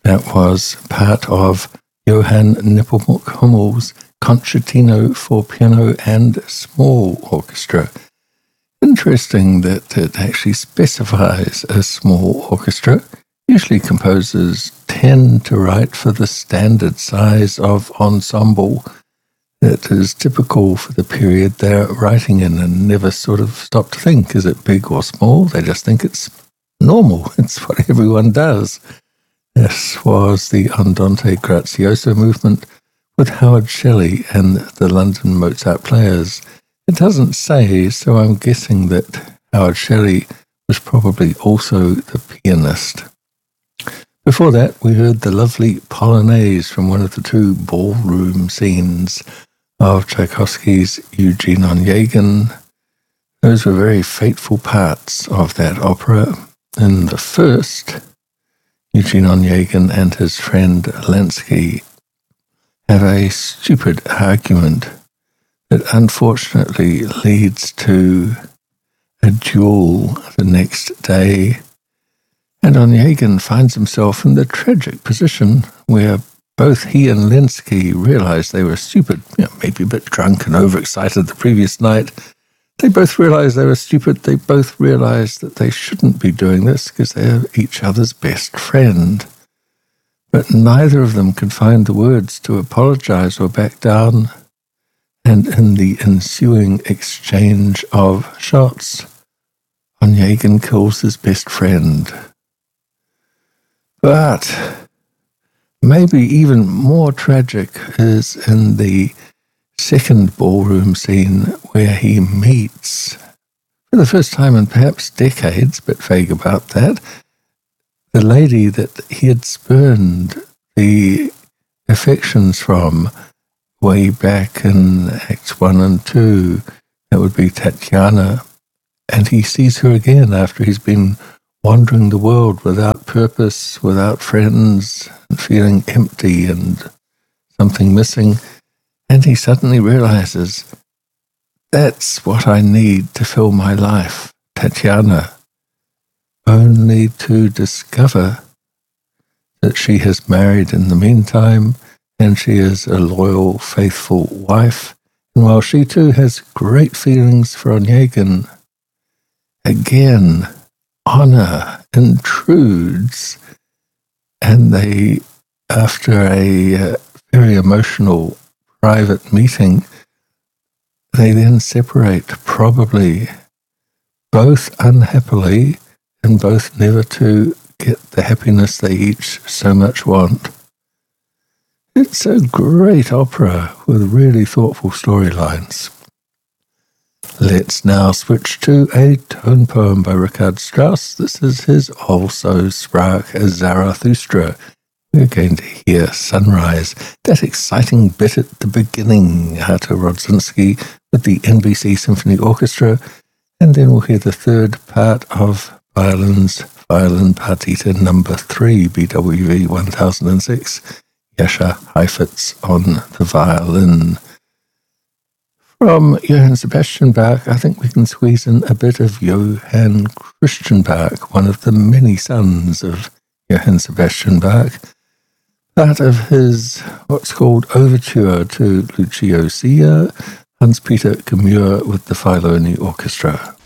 That was part of Johann Nepomuk Hummel's Concertino for Piano and Small Orchestra. Interesting that it actually specifies a small orchestra. Usually composers tend to write for the standard size of ensemble that is typical for the period they're writing in, and never sort of stop to think, is it big or small? They just think it's normal. It's what everyone does. This was the Andante Grazioso movement with Howard Shelley and the London Mozart Players. It doesn't say, so I'm guessing that Howard Shelley was probably also the pianist. Before that, we heard the lovely Polonaise from one of the two ballroom scenes of Tchaikovsky's Eugene Onegin. Those were very fateful parts of that opera. In the first, Eugene Onegin and his friend Lenski have a stupid argument that unfortunately leads to a duel the next day, and Onegin finds himself in the tragic position where both he and Lenski realize they were stupid, maybe a bit drunk and overexcited the previous night. They both realize they were stupid. They both realize that they shouldn't be doing this because they're each other's best friend. But neither of them can find the words to apologize or back down. And in the ensuing exchange of shots, Onegin kills his best friend. But maybe even more tragic is in the second ballroom scene where he meets, for the first time in perhaps decades, but vague about that, the lady that he had spurned the affections from way back in Acts 1 and 2. That would be Tatiana. And he sees her again after he's been wandering the world without purpose, without friends, and feeling empty and something missing. And he suddenly realizes, that's what I need to fill my life, Tatiana, only to discover that she has married in the meantime, and she is a loyal, faithful wife. And while she too has great feelings for Onegin, again, honor intrudes, and they, after a very emotional private meeting, they then separate, probably both unhappily and both never to get the happiness they each so much want. It's a great opera with really thoughtful storylines. Let's now switch to a tone poem by Richard Strauss. This is his Also Sprach Zarathustra. We're going to hear Sunrise, that exciting bit at the beginning, Artur Rodzinski with the NBC Symphony Orchestra, and then we'll hear the third part of Violin Partita number 3, BWV 1006, Jascha Heifetz on the violin. From Johann Sebastian Bach, I think we can squeeze in a bit of Johann Christian Bach, one of the many sons of Johann Sebastian Bach, part of his what's called Overture to Lucio Silla, Hans-Peter Gemur with the Filoni Orchestra.